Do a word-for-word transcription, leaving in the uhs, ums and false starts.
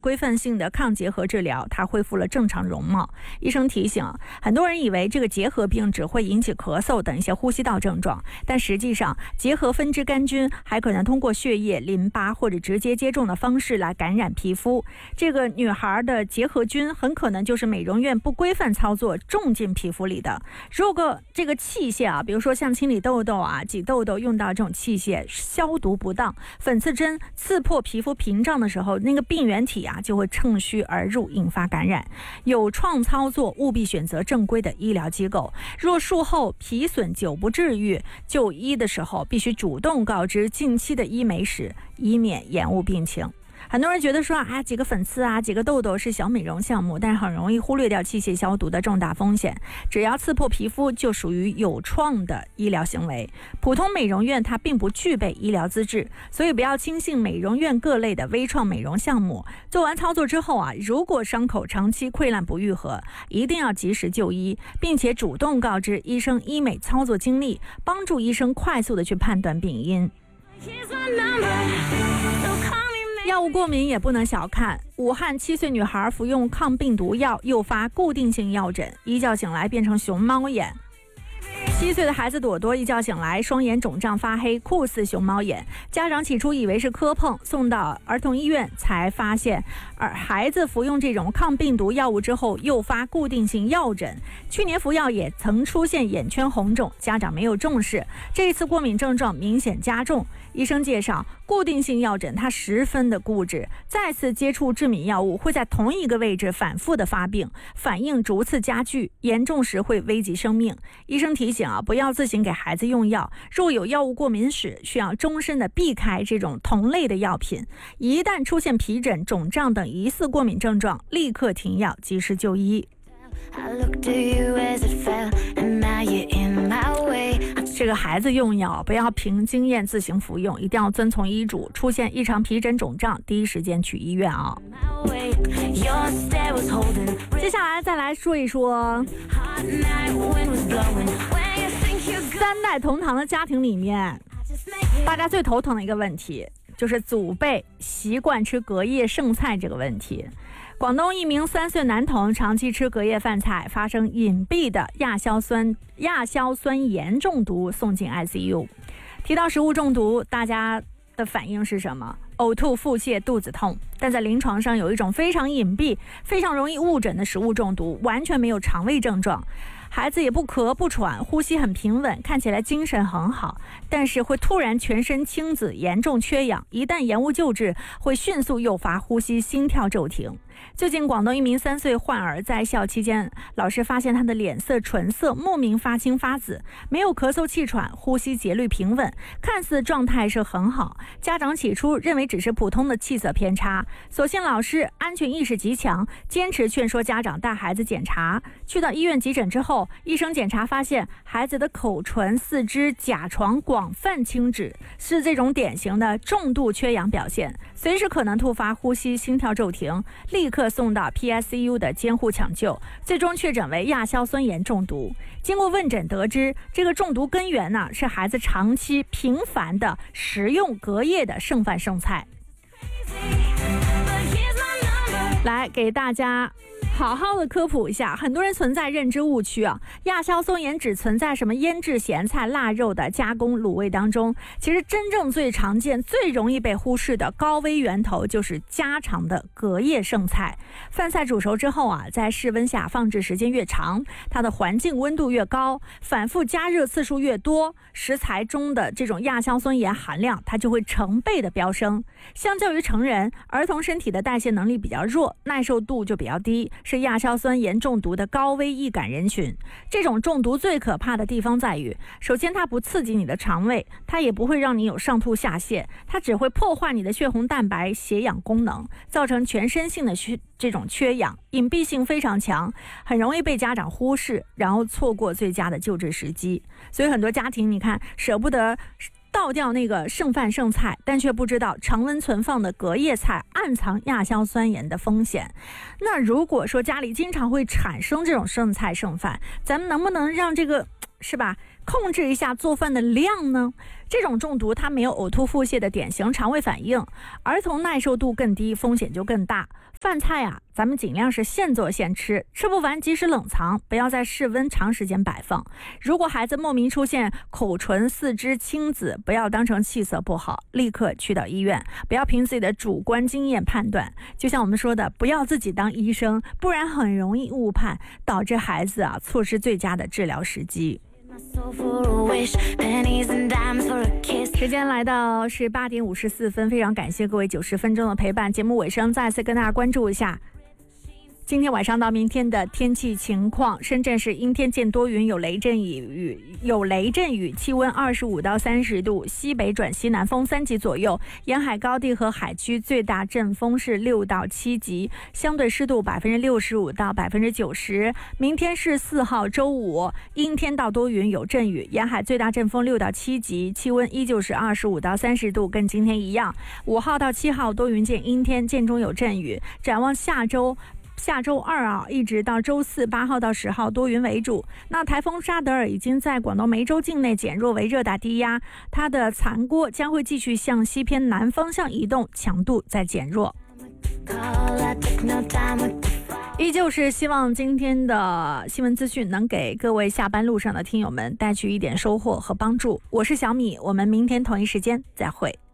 规范性的抗结核治疗，他恢复了正常容貌。医生提醒，很多人以为这个结核病只会引起咳嗽等一些呼吸道症状，但实际上结核分支杆菌还可能通过血液、淋巴或者直接接种的方式来感染皮肤。这个女孩的结核菌很可能就是美容院不规范操作种进皮肤里的。如果这个器械啊，比如说像清理痘痘啊、挤痘痘用到这种器械消毒不当，粉刺针刺破皮肤屏障的时候，那个病原体啊就会趁虚而入，引发感染。有创操作务必选择正规的医疗机构。若术后皮损久不治愈，就医的时候必须主动告知近期的医美史，以免延误病情。很多人觉得说啊，几个粉刺啊，几个痘痘是小美容项目，但是很容易忽略掉器械消毒的重大风险。只要刺破皮肤，就属于有创的医疗行为。普通美容院它并不具备医疗资质，所以不要轻信美容院各类的微创美容项目。做完操作之后啊，如果伤口长期溃烂不愈合，一定要及时就医，并且主动告知医生医美操作经历，帮助医生快速的去判断病因。药物过敏也不能小看，武汉七岁女孩服用抗病毒药诱发固定性药疹，一觉醒来变成熊猫眼。七岁的孩子朵朵一觉醒来，双眼肿胀发黑，酷似熊猫眼。家长起初以为是磕碰，送到儿童医院才发现，而孩子服用这种抗病毒药物之后，诱发固定性药疹。去年服药也曾出现眼圈红肿，家长没有重视，这一次过敏症状明显加重。医生介绍，固定性药疹它十分的固执，再次接触致敏药物会在同一个位置反复的发病，反应逐次加剧，严重时会危及生命。医生提醒啊，不要自行给孩子用药，若有药物过敏史，需要终身的避开这种同类的药品。一旦出现皮疹、肿胀等疑似过敏症状，立刻停药，及时就医。这个孩子用药不要凭经验自行服用，一定要遵从医嘱，出现异常皮疹肿胀第一时间去医院啊。接下来再来说一说三代同堂的家庭里面，大家最头疼的一个问题就是祖辈习惯吃隔夜剩菜这个问题。广东一名三岁男童长期吃隔夜饭菜，发生隐蔽的亚硝酸亚硝酸盐中毒，送进 I C U。 提到食物中毒，大家的反应是什么？呕吐、腹泻、肚子痛。但在临床上有一种非常隐蔽、非常容易误诊的食物中毒，完全没有肠胃症状，孩子也不咳不喘，呼吸很平稳，看起来精神很好，但是会突然全身青紫，严重缺氧，一旦延误救治，会迅速诱发呼吸、心跳骤停。最近广东一名三岁患儿在校期间，老师发现他的脸色唇色莫名发青发紫，没有咳嗽气喘，呼吸节律平稳，看似状态是很好。家长起初认为只是普通的气色偏差，所幸老师安全意识极强，坚持劝说家长带孩子检查。去到医院急诊之后，医生检查发现孩子的口唇、四肢、甲床广泛青紫，是这种典型的重度缺氧表现，随时可能突发呼吸、心跳骤停，立刻送到 P I C U 的监护抢救，最终确诊为亚硝酸盐中毒。经过问诊得知，这个中毒根源呢是孩子长期频繁的食用隔夜的剩饭剩菜。来给大家好好的科普一下，很多人存在认知误区啊，亚硝酸盐只存在什么腌制咸菜、腊肉的加工卤味当中，其实真正最常见、最容易被忽视的高危源头就是家常的隔夜剩菜。饭菜煮熟之后啊，在室温下放置时间越长，它的环境温度越高，反复加热次数越多，食材中的这种亚硝酸盐含量它就会成倍的飙升。相较于成人，儿童身体的代谢能力比较弱，耐受度就比较低，是亚硝酸盐中毒的高危易感人群。这种中毒最可怕的地方在于，首先它不刺激你的肠胃，它也不会让你有上吐下泻，它只会破坏你的血红蛋白血氧功能，造成全身性的缺这种缺氧，隐蔽性非常强，很容易被家长忽视，然后错过最佳的救治时机。所以很多家庭你看舍不得倒掉那个剩饭剩菜，但却不知道常温存放的隔夜菜暗藏亚硝酸盐的风险。那如果说家里经常会产生这种剩菜剩饭，咱们能不能让这个是吧控制一下做饭的量呢？这种中毒它没有呕吐腹泻的典型肠胃反应，儿童耐受度更低，风险就更大。饭菜啊，咱们尽量是现做现吃，吃不完及时冷藏，不要在室温长时间摆放。如果孩子莫名出现口唇、四肢青紫，不要当成气色不好，立刻去到医院，不要凭自己的主观经验判断。就像我们说的，不要自己当医生，不然很容易误判，导致孩子啊错失最佳的治疗时机。时间来到是八点五十四分，非常感谢各位九十分钟的陪伴。节目尾声，再次跟大家关注一下今天晚上到明天的天气情况。深圳市阴天见多云，有雷阵雨，有雷阵雨，气温二十五到三十度，西北转西南风三级左右。沿海高地和海区最大阵风是六到七级，相对湿度百分之六十五到百分之九十。明天是四号周五，阴天到多云，有阵雨，沿海最大阵风六到七级，气温依旧是二十五到三十度，跟今天一样。五号到七号多云见阴天，间中有阵雨。展望下周。下周二啊，一直到周四八号到十号多云为主。那台风沙德尔已经在广东梅州境内减弱为热带低压，它的残锅将会继续向西偏南方向移动，强度在减弱。依旧是希望今天的新闻资讯能给各位下班路上的听友们带去一点收获和帮助。我是小米，我们明天同一时间再会。